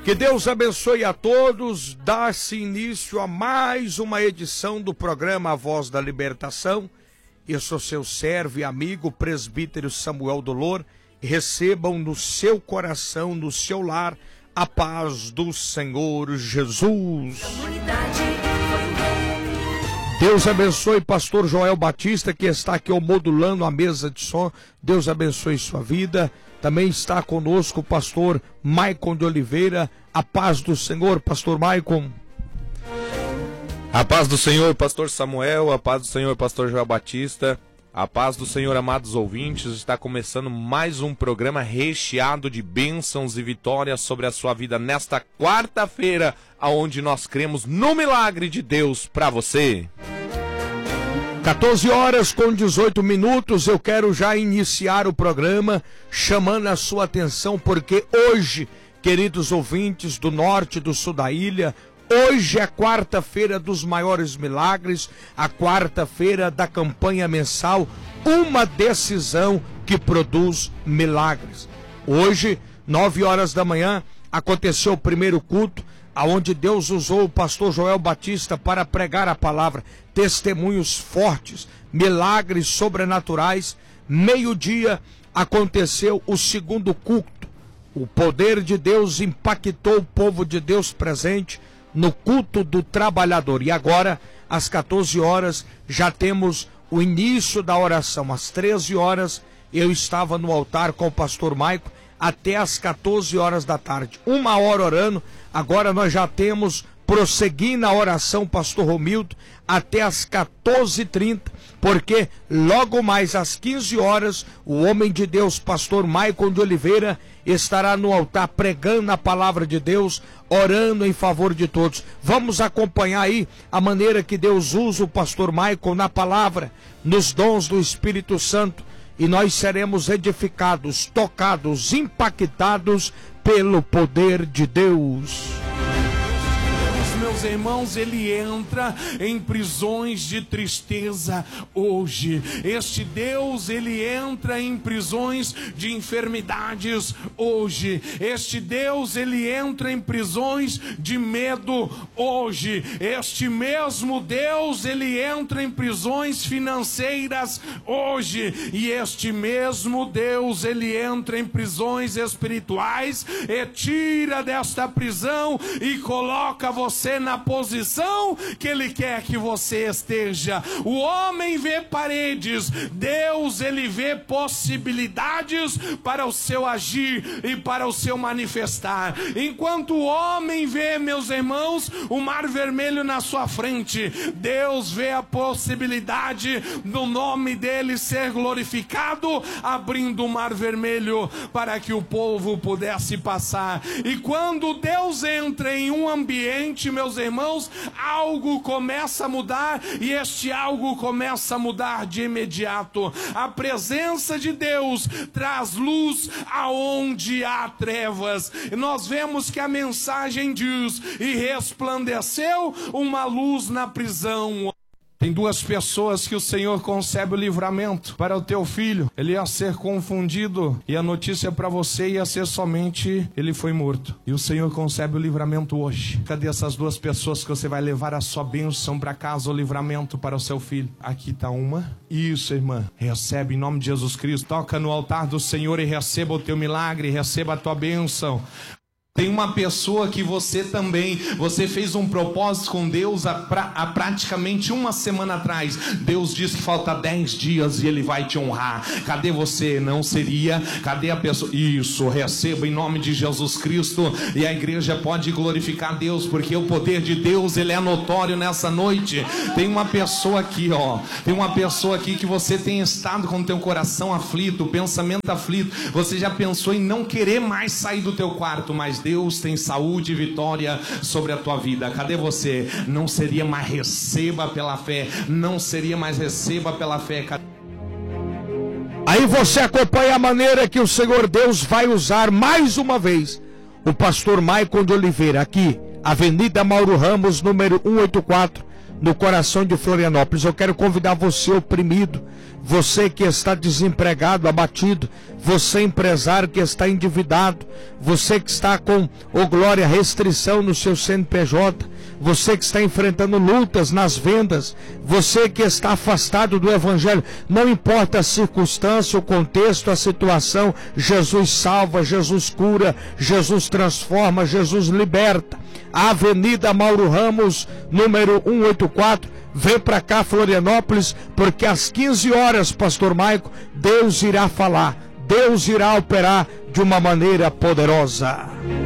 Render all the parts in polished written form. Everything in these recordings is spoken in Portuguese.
Que Deus abençoe a todos. Dá-se início a mais uma edição do programa A Voz da Libertação. Eu sou seu servo e amigo, presbítero Samuel Dolor. Recebam no seu coração, no seu lar, a paz do Senhor Jesus. Deus abençoe pastor Joel Batista, que está aqui modulando a mesa de som. Deus abençoe sua vida. Também está conosco o pastor Maicon de Oliveira. A paz do Senhor, pastor Maicon. A paz do Senhor, pastor Samuel. A paz do Senhor, pastor Joel Batista. A paz do Senhor, amados ouvintes. Está começando mais um programa recheado de bênçãos e vitórias sobre a sua vida nesta quarta-feira, aonde nós cremos no milagre de Deus para você. 14 horas com 18 minutos, eu quero já iniciar o programa chamando a sua atenção, porque hoje, queridos ouvintes do norte e do sul da ilha, hoje é a quarta-feira dos maiores milagres, a quarta-feira da campanha mensal, uma decisão que produz milagres. Hoje, 9 horas da manhã, aconteceu o primeiro culto, aonde Deus usou o pastor Joel Batista para pregar a palavra, testemunhos fortes, milagres sobrenaturais. Meio-dia aconteceu o segundo culto. O poder de Deus impactou o povo de Deus presente no culto do trabalhador. E agora, às 14 horas, já temos o início da oração. Às 13 horas, eu estava no altar com o pastor Maicon até às 14 horas da tarde. 1 hora orando. Agora nós já temos prosseguindo a oração, pastor Romildo, até às 14h30, porque logo mais às 15 horas, o homem de Deus, pastor Maicon de Oliveira, estará no altar pregando a palavra de Deus, orando em favor de todos. Vamos acompanhar aí a maneira que Deus usa o pastor Maicon na palavra, nos dons do Espírito Santo, e nós seremos edificados, tocados, impactados pelo poder de Deus. Meus irmãos, ele entra em prisões de tristeza hoje. Este Deus, ele entra em prisões de enfermidades hoje. Este Deus, ele entra em prisões de medo hoje. Este mesmo Deus, ele entra em prisões financeiras hoje. E este mesmo Deus, ele entra em prisões espirituais e tira desta prisão e coloca você na posição que ele quer que você esteja. O homem vê paredes, Deus, ele vê possibilidades para o seu agir e para o seu manifestar. Enquanto o homem vê, meus irmãos, o mar vermelho na sua frente, Deus vê a possibilidade do nome dele ser glorificado, abrindo o mar vermelho para que o povo pudesse passar. E quando Deus entra em um ambiente, meus irmãos, algo começa a mudar, e este algo começa a mudar de imediato. A presença de Deus traz luz aonde há trevas. E nós vemos que a mensagem diz: e resplandeceu uma luz na prisão. Tem duas pessoas que o Senhor concebe o livramento para o teu filho. Ele ia ser confundido e a notícia para você ia ser somente: ele foi morto. E o Senhor concebe o livramento hoje. Cadê essas duas pessoas que você vai levar a sua bênção para casa, o livramento para o seu filho? Aqui está uma. Isso, irmã. Recebe em nome de Jesus Cristo. Toca no altar do Senhor e receba o teu milagre, receba a tua bênção. Tem uma pessoa que você fez um propósito com Deus há praticamente uma semana atrás. Deus diz que falta 10 dias e Ele vai te honrar. Cadê você? Não seria? Cadê a pessoa? Isso, receba em nome de Jesus Cristo. E a igreja pode glorificar Deus, porque o poder de Deus, ele é notório nessa noite. Tem uma pessoa aqui, ó. Tem uma pessoa aqui que você tem estado com o teu coração aflito, o pensamento aflito. Você já pensou em não querer mais sair do teu quarto, mas Deus tem saúde e vitória sobre a tua vida. Cadê você? Não seria mais receba pela fé. Não seria mais receba pela fé. Aí você acompanha a maneira que o Senhor Deus vai usar mais uma vez o pastor Maicon de Oliveira, aqui, Avenida Mauro Ramos, número 184, no coração de Florianópolis. Eu quero convidar você, oprimido, você que está desempregado, abatido, você empresário que está endividado, você que está com, glória, restrição no seu CNPJ, você que está enfrentando lutas nas vendas, você que está afastado do Evangelho, não importa a circunstância, o contexto, a situação, Jesus salva, Jesus cura, Jesus transforma, Jesus liberta. A Avenida Mauro Ramos, número 184, vem para cá, Florianópolis, porque às 15 horas, pastor Maico, Deus irá falar, Deus irá operar de uma maneira poderosa.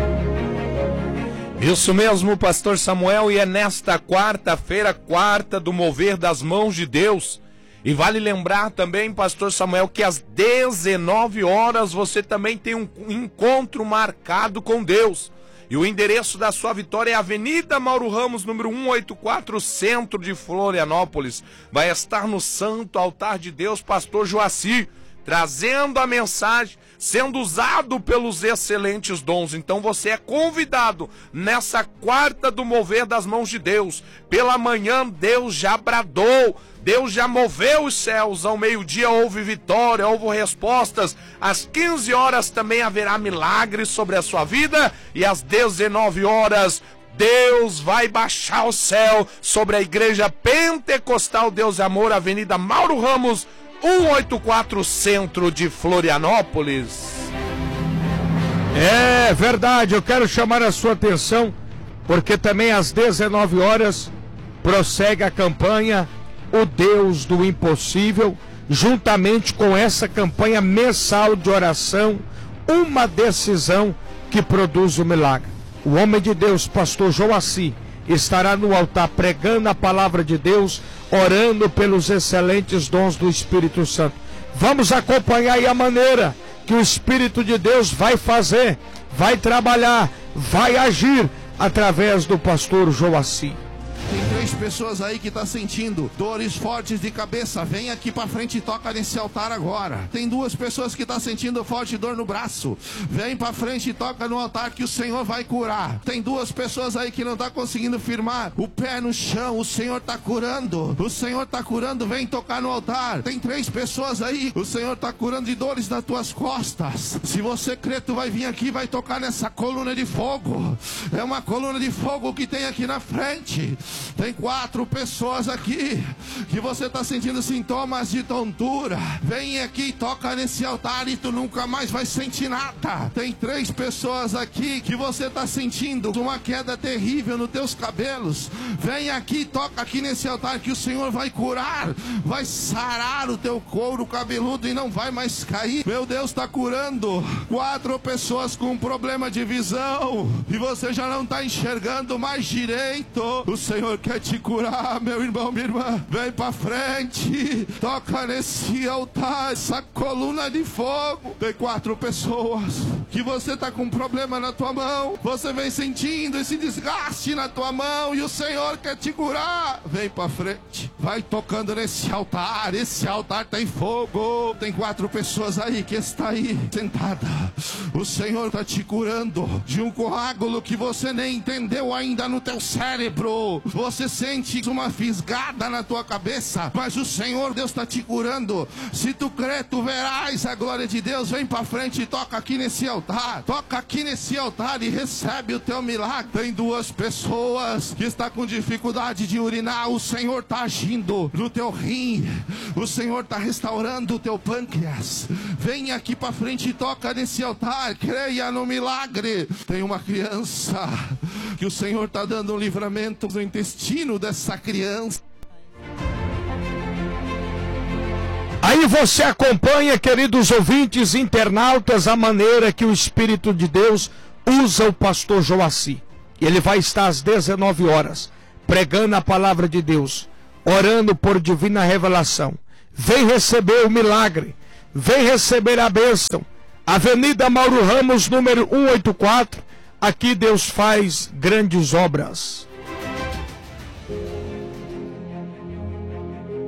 Isso mesmo, pastor Samuel, e é nesta quarta-feira, quarta do mover das mãos de Deus. E vale lembrar também, pastor Samuel, que às 19 horas você também tem um encontro marcado com Deus. E o endereço da sua vitória é Avenida Mauro Ramos, número 184, centro de Florianópolis. Vai estar no Santo Altar de Deus, pastor Joaci, trazendo a mensagem, sendo usado pelos excelentes dons. Então você é convidado nessa quarta do mover das mãos de Deus. Pela manhã Deus já bradou, Deus já moveu os céus. Ao meio-dia houve vitória, houve respostas. Às 15 horas também haverá milagres sobre a sua vida. E às 19 horas Deus vai baixar o céu sobre a Igreja Pentecostal Deus e Amor, Avenida Mauro Ramos, 184, centro de Florianópolis. É verdade, eu quero chamar a sua atenção, porque também às 19 horas prossegue a campanha O Deus do Impossível, juntamente com essa campanha mensal de oração, uma decisão que produz o milagre. O homem de Deus, pastor Joaci, estará no altar pregando a palavra de Deus, orando pelos excelentes dons do Espírito Santo. Vamos acompanhar aí a maneira que o Espírito de Deus vai fazer, vai trabalhar, vai agir através do pastor Joaci. Tem 3 pessoas aí que estão sentindo dores fortes de cabeça. Vem aqui pra frente e toca nesse altar agora. Tem 2 pessoas que estão sentindo forte dor no braço. Vem pra frente e toca no altar que o Senhor vai curar. Tem 2 pessoas aí que não estão conseguindo firmar o pé no chão. O Senhor está curando. O Senhor está curando. Vem tocar no altar. Tem 3 pessoas aí. O Senhor está curando de dores nas tuas costas. Se você crê, tu vai vir aqui e vai tocar nessa coluna de fogo. É uma coluna de fogo que tem aqui na frente. Tem 4 pessoas aqui que você está sentindo sintomas de tontura. Vem aqui e toca nesse altar e tu nunca mais vai sentir nada. Tem 3 pessoas aqui que você está sentindo uma queda terrível nos teus cabelos. Vem aqui e toca aqui nesse altar que o Senhor vai curar, vai sarar o teu couro cabeludo e não vai mais cair. Meu Deus, está curando. 4 pessoas com problema de visão e você já não está enxergando mais direito. O Senhor quer te curar, meu irmão, minha irmã. Vem pra frente, toca nesse altar, essa coluna de fogo. Tem 4 pessoas que você tá com um problema na tua mão. Você vem sentindo esse desgaste na tua mão e o Senhor quer te curar. Vem pra frente, vai tocando nesse altar. Esse altar tem fogo. Tem 4 pessoas aí que está aí sentada. O Senhor tá te curando de um coágulo que você nem entendeu ainda no teu cérebro. Você sente uma fisgada na tua cabeça, mas o Senhor Deus está te curando. Se tu crê, tu verás a glória de Deus. Vem pra frente e toca aqui nesse altar. Toca aqui nesse altar e recebe o teu milagre. Tem 2 pessoas que estão com dificuldade de urinar. O Senhor está agindo no teu rim. O Senhor está restaurando o teu pâncreas. Vem aqui pra frente e toca nesse altar. Creia no milagre. Tem uma criança que o Senhor está dando um livramento no intestino dessa criança. Aí você acompanha, queridos ouvintes, internautas, a maneira que o Espírito de Deus usa o pastor Joaci. Ele vai estar às 19 horas, pregando a palavra de Deus, orando por divina revelação. Vem receber o milagre, vem receber a bênção. Avenida Mauro Ramos, número 184, aqui Deus faz grandes obras. Pai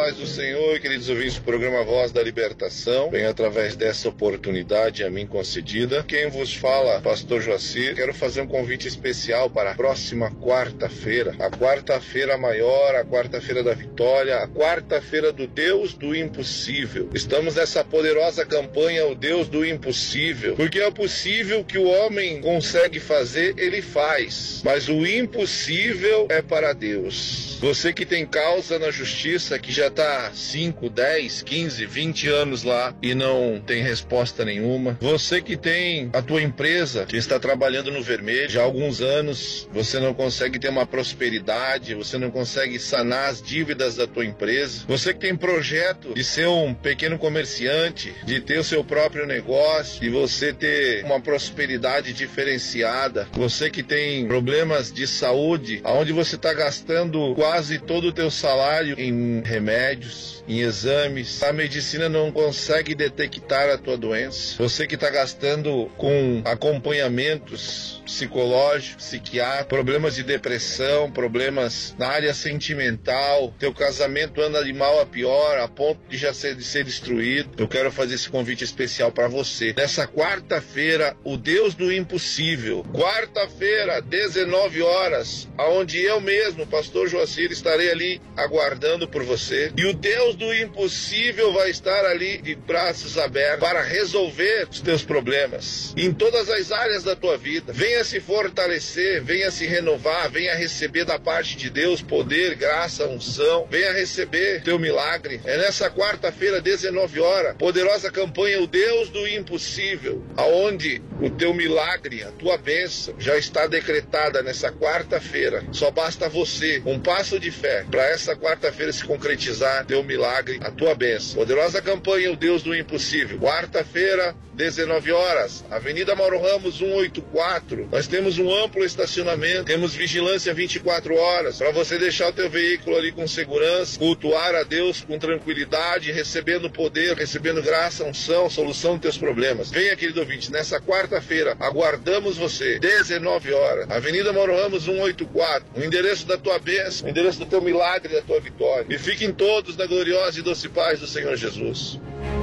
paz do Senhor, queridos ouvintes do programa Voz da Libertação. Venho através dessa oportunidade a mim concedida. Quem vos fala, Pastor Joacir. Quero fazer um convite especial para a próxima quarta-feira. A quarta-feira maior, a quarta-feira da vitória, a quarta-feira do Deus do impossível. Estamos nessa poderosa campanha, o Deus do impossível. Porque é possível que o homem consegue fazer, ele faz. Mas o impossível é para Deus. Você que tem causa na justiça, que já está 5, 10, 15, 20 anos lá e não tem resposta nenhuma. Você que tem a tua empresa, que está trabalhando no vermelho já há alguns anos, você não consegue ter uma prosperidade, você não consegue sanar as dívidas da tua empresa. Você que tem projeto de ser um pequeno comerciante, de ter o seu próprio negócio, de você ter uma prosperidade diferenciada. Você que tem problemas de saúde, onde você está gastando quase todo o teu salário em remédios, em exames. A medicina não consegue detectar a tua doença. Você que está gastando com acompanhamentos psicológicos, psiquiátricos, problemas de depressão, problemas na área sentimental, teu casamento anda de mal a pior, a ponto de já ser destruído. Eu quero fazer esse convite especial para você. Nessa quarta-feira, o Deus do impossível. Quarta-feira, 19 horas, aonde eu mesmo, Pastor Joacir, estarei ali aguardando por você. E o Deus do impossível vai estar ali de braços abertos para resolver os teus problemas em todas as áreas da tua vida. Venha se fortalecer, venha se renovar, venha receber da parte de Deus poder, graça, unção. Venha receber teu milagre. É nessa quarta-feira, 19 horas, poderosa campanha, o Deus do impossível, aonde o teu milagre, a tua bênção já está decretada nessa quarta-feira. Só basta você, um passo de fé, para essa quarta-feira se concretizar teu milagre, a tua bênção. Poderosa campanha, o Deus do impossível. Quarta-feira, 19 horas, Avenida Mauro Ramos 184. Nós temos um amplo estacionamento, temos vigilância 24 horas, para você deixar o teu veículo ali com segurança, cultuar a Deus com tranquilidade, recebendo poder, recebendo graça, unção, solução dos teus problemas. Venha, querido ouvinte, nessa quarta-feira, aguardamos você, 19 horas, Avenida Mauro Ramos 184, o endereço da tua bênção, o endereço do teu milagre, da tua vitória. E fiquem todos na gloriosa e doce paz do Senhor Jesus.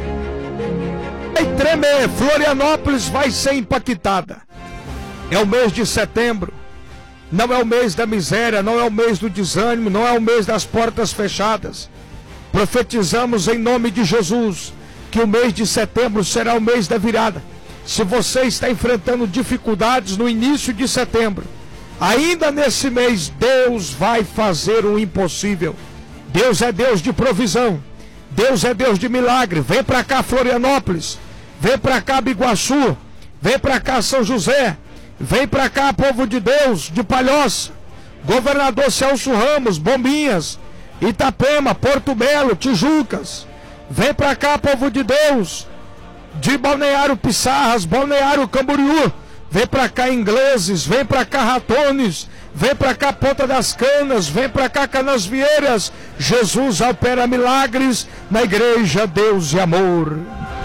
Vai tremer, Florianópolis vai ser impactada. É o mês de setembro, não é o mês da miséria, não é o mês do desânimo, não é o mês das portas fechadas. Profetizamos em nome de Jesus que o mês de setembro será o mês da virada. Se você está enfrentando dificuldades no início de setembro, ainda nesse mês Deus vai fazer o impossível. Deus é Deus de provisão, Deus é Deus de milagre. Vem para cá, Florianópolis, vem para cá, Biguaçu, vem para cá, São José, vem para cá, povo de Deus, de Palhoça, Governador Celso Ramos, Bombinhas, Itapema, Porto Belo, Tijucas. Vem para cá, povo de Deus, de Balneário Pissarras, Balneário Camboriú. Vem para cá, Ingleses, vem para cá, Ratones, vem para cá, Ponta das Canas, vem para cá, Canasvieiras. Jesus opera milagres na igreja Deus e Amor.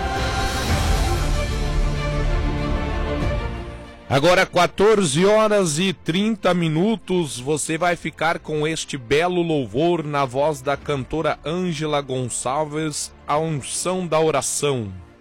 Agora 14 horas e 30 minutos, você vai ficar com este belo louvor na voz da cantora Ângela Gonçalves, A Unção da Oração.